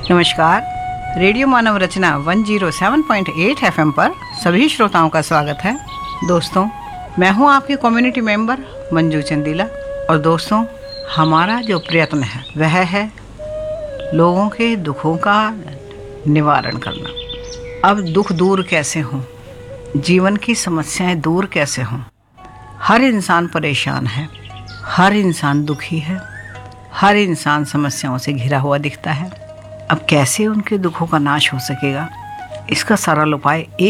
नमस्कार। रेडियो मानव रचना 107.8 एफएम पर सभी श्रोताओं का स्वागत है। दोस्तों, मैं हूं आपकी कम्युनिटी मेंबर मंजू चंदीला। और दोस्तों, हमारा जो प्रयत्न है वह है लोगों के दुखों का निवारण करना। अब दुख दूर कैसे हों, जीवन की समस्याएं दूर कैसे हों। हर इंसान परेशान है, हर इंसान दुखी है, हर इंसान समस्याओं से घिरा हुआ दिखता है। अब कैसे उनके दुखों का नाश हो सकेगा, इसका सरल उपाय एक